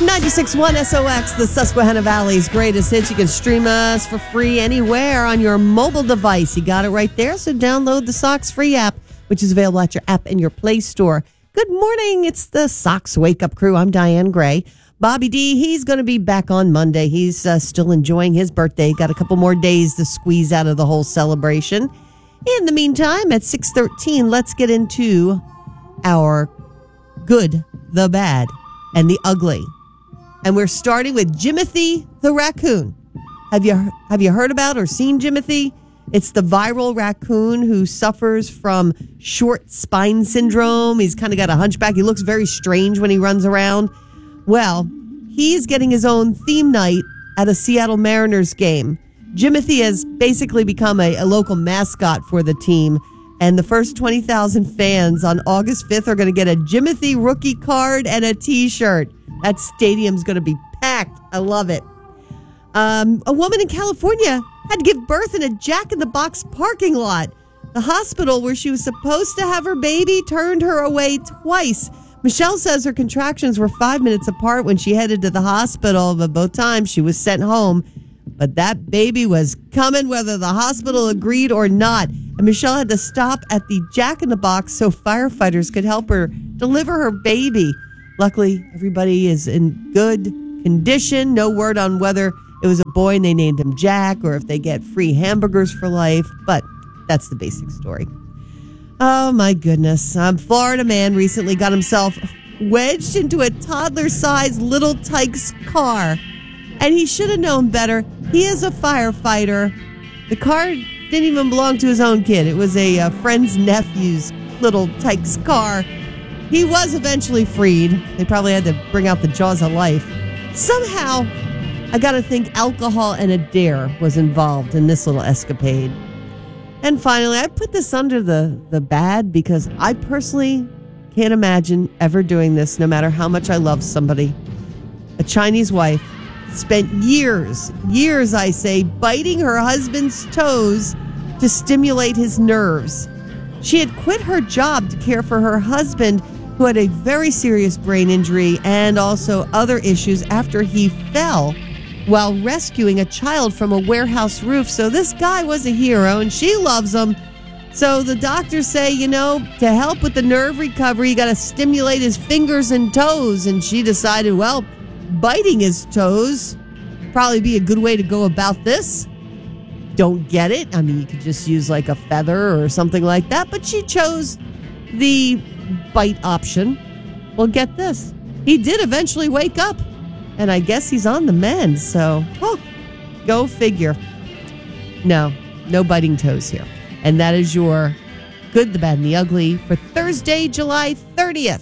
96.1 SOX, the Susquehanna Valley's greatest hits. You can stream us for free anywhere on your mobile device. You got it right there, so download the Sox free app, which is available at your app and your Play Store. Good morning. It's the Sox Wake Up Crew. I'm Diane Gray. Bobby D, he's going to be back on Monday. He's still enjoying his birthday. Got a couple more days to squeeze out of the whole celebration. In the meantime, at 6:13, let's get into our good, the bad, and the ugly. And we're starting with Jimothy the raccoon. Have you heard about or seen Jimothy? It's the viral raccoon who suffers from short spine syndrome. He's kind of got a hunchback. He looks very strange when he runs around. Well, he's getting his own theme night at a Seattle Mariners game. Jimothy has basically become a local mascot for the team. And the first 20,000 fans on August 5th are going to get a Jimothy rookie card and a T-shirt. That stadium's going to be packed. I love it. A woman in California had to give birth in a Jack-in-the-Box parking lot. The hospital where she was supposed to have her baby turned her away twice. Michelle says her contractions were 5 minutes apart when she headed to the hospital, but both times she was sent home. But that baby was coming whether the hospital agreed or not. And Michelle had to stop at the Jack-in-the-Box so firefighters could help her deliver her baby. Luckily, everybody is in good condition. No word on whether it was a boy and they named him Jack or if they get free hamburgers for life. But that's the basic story. Oh, my goodness. A Florida man recently got himself wedged into a toddler-sized Little Tikes car. And he should have known better. He is a firefighter. The car didn't even belong to his own kid. It was a friend's nephew's Little Tikes car. He was eventually freed. They probably had to bring out the jaws of life. Somehow, I got to think alcohol and a dare was involved in this little escapade. And finally, I put this under the bad because I personally can't imagine ever doing this, no matter how much I love somebody. A Chinese wife spent years, I say, biting her husband's toes to stimulate his nerves. She had quit her job to care for her husband, who had a very serious brain injury and also other issues after he fell while rescuing a child from a warehouse roof. So this guy was a hero, and she loves him. So the doctors say, to help with the nerve recovery, you got to stimulate his fingers and toes. And she decided, well, biting his toes probably be a good way to go about this. Don't get it. I mean, you could just use like a feather or something like that. But she chose the bite option. Well, get this. He did eventually wake up. And I guess he's on the mend. So, go figure. No biting toes here. And that is your good, the bad, and the ugly for Thursday, July 30th.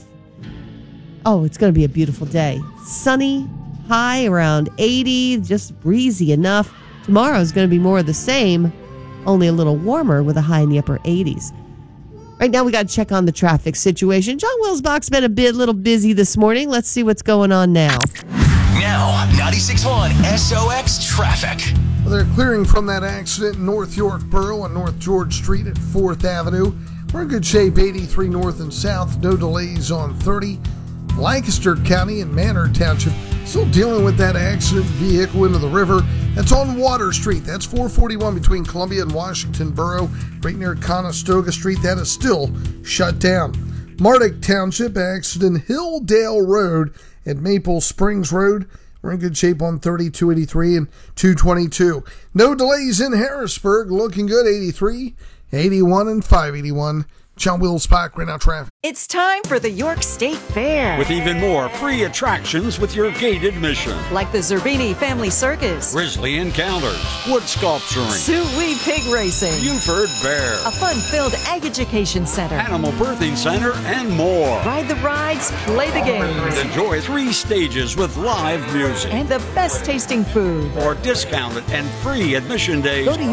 Oh, it's going to be a beautiful day. Sunny, high around 80, just breezy enough. Tomorrow is going to be more of the same, only a little warmer with a high in the upper 80s. Right now, we got to check on the traffic situation. John Wilsbach's been a little busy this morning. Let's see what's going on now. Now, 96.1 SOX traffic. Well, they're clearing from that accident in North York Borough on North George Street at 4th Avenue. We're in good shape, 83 north and south. No delays on 30. Lancaster County and Manor Township still dealing with that accident vehicle into the river. That's on Water Street. That's 441 between Columbia and Washington Borough, right near Conestoga Street. That is still shut down. Mardick Township accident, Hilldale Road at Maple Springs Road. We're in good shape on 30, 283, and 222. No delays in Harrisburg. Looking good, 83, 81, and 581. John Wilsbach, right now traffic. It's time for the York State Fair. With even more free attractions with your gate admission. Like the Zerbini Family Circus. Grizzly Encounters. Wood Sculpturing. Sioux Pig Racing. Buford Bear. A fun-filled ag education center. Animal Birthing Center and more. Ride the rides, play the games. Enjoy 3 stages with live music. And the best tasting food. For discounted and free admission days. Go to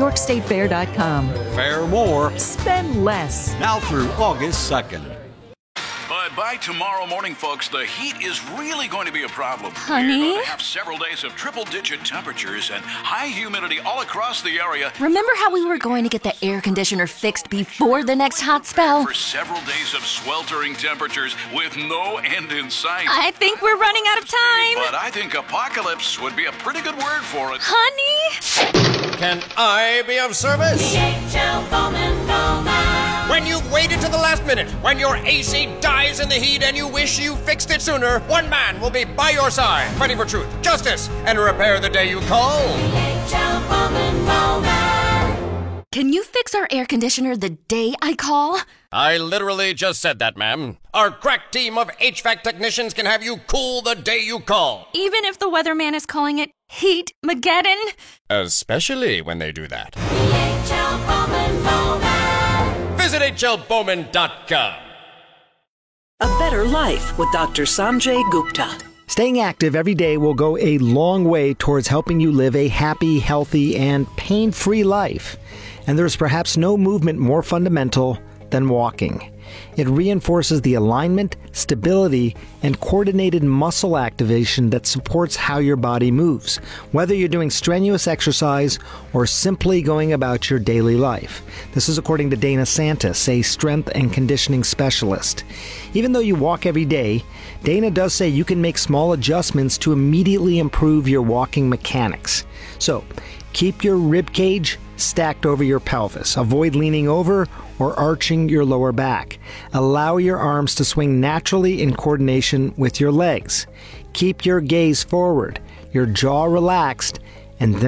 YorkStateFair.com. Fair more. Spend less. Now through August 2nd. Bud Bike By tomorrow morning, folks, the heat is really going to be a problem. Honey? We're going to have several days of triple-digit temperatures and high humidity all across the area. Remember how we were going to get the air conditioner fixed before the next hot spell? For several days of sweltering temperatures with no end in sight. I think we're running out of time. But I think apocalypse would be a pretty good word for it. Honey? Can I be of service? DHL Bowman Bowman. When you've waited to the last minute, when your AC dies in the heat and you wish you fixed it sooner, one man will be by your side, fighting for truth, justice, and repair the day you call. DHL Bowman Bowman. Can you fix our air conditioner the day I call? I literally just said that, ma'am. Our crack team of HVAC technicians can have you cool the day you call. Even if the weatherman is calling it Heat-mageddon? Especially when they do that. DHL Bowman Bowman. Visit hlbowman.com. A better life with Dr. Sanjay Gupta. Staying active every day will go a long way towards helping you live a happy, healthy, and pain-free life. And there's perhaps no movement more fundamental than walking. It reinforces the alignment, stability, and coordinated muscle activation that supports how your body moves, whether you're doing strenuous exercise or simply going about your daily life. This is according to Dana Santis, a strength and conditioning specialist. Even though you walk every day, Dana does say you can make small adjustments to immediately improve your walking mechanics. So, keep your rib cage stacked over your pelvis. Avoid leaning over or arching your lower back. Allow your arms to swing naturally in coordination with your legs. Keep your gaze forward, your jaw relaxed, and then